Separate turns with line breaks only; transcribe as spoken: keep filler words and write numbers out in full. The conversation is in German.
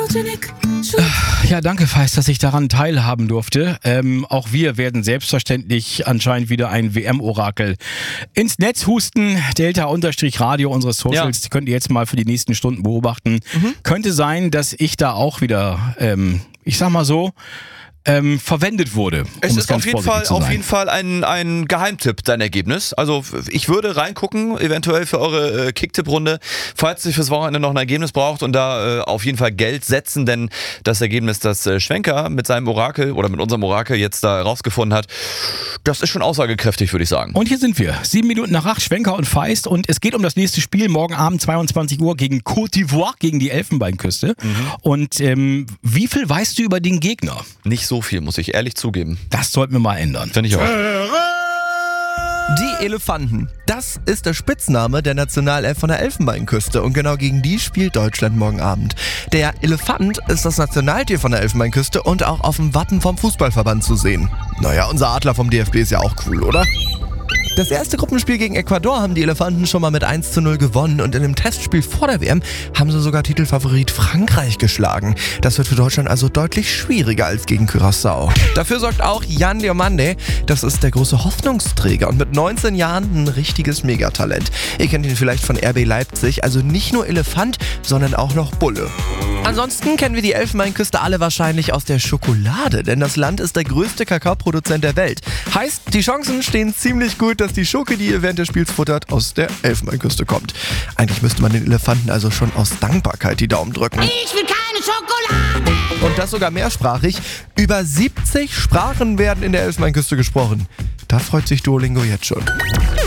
Ja, danke, Feist, dass ich daran teilhaben durfte. Ähm, auch wir werden selbstverständlich anscheinend wieder ein W M-Orakel ins Netz husten. Delta-Radio, unsere Socials, ja. Könnt ihr jetzt mal für die nächsten Stunden beobachten. Mhm. Könnte sein, dass ich da auch wieder, ähm, ich sag mal so, Ähm, verwendet wurde. Um
es ist auf jeden Fall, auf jeden Fall ein, ein Geheimtipp, dein Ergebnis. Also ich würde reingucken, eventuell für eure äh, Kicktipp-Runde, falls ihr fürs Wochenende noch ein Ergebnis braucht und da äh, auf jeden Fall Geld setzen, denn das Ergebnis, das äh, Schwenker mit seinem Orakel oder mit unserem Orakel jetzt da rausgefunden hat, das ist schon aussagekräftig, würde ich sagen.
Und hier sind wir, sieben Minuten nach acht, Schwenker und Feist, und es geht um das nächste Spiel, morgen Abend zweiundzwanzig Uhr gegen Côte d'Ivoire, gegen die Elfenbeinküste. Mhm. Und ähm, wie viel weißt du über den Gegner?
Nicht so viel, muss ich ehrlich zugeben.
Das sollten wir mal ändern.
Finde ich auch.
Die Elefanten. Das ist der Spitzname der Nationalelf von der Elfenbeinküste und genau gegen die spielt Deutschland morgen Abend. Der Elefant ist das Nationaltier von der Elfenbeinküste und auch auf dem Wappen vom Fußballverband zu sehen. Naja, unser Adler vom D F B ist ja auch cool, oder? Das erste Gruppenspiel gegen Ecuador haben die Elefanten schon mal mit eins zu null gewonnen und in dem Testspiel vor der W M haben sie sogar Titelfavorit Frankreich geschlagen. Das wird für Deutschland also deutlich schwieriger als gegen Curaçao. Dafür sorgt auch Jan Diomande, das ist der große Hoffnungsträger und mit neunzehn Jahren ein richtiges Megatalent. Ihr kennt ihn vielleicht von R B Leipzig, also nicht nur Elefant, sondern auch noch Bulle. Ansonsten kennen wir die Elfenbeinküste alle wahrscheinlich aus der Schokolade, denn das Land ist der größte Kakaoproduzent der Welt. Heißt, die Chancen stehen ziemlich gut, dass die Schoki, die ihr während des Spiels futtert, aus der Elfenbeinküste kommt. Eigentlich müsste man den Elefanten also schon aus Dankbarkeit die Daumen drücken.
Ich will keine Schokolade!
Und das sogar mehrsprachig. Über siebzig Sprachen werden in der Elfenbeinküste gesprochen. Da freut sich Duolingo jetzt schon.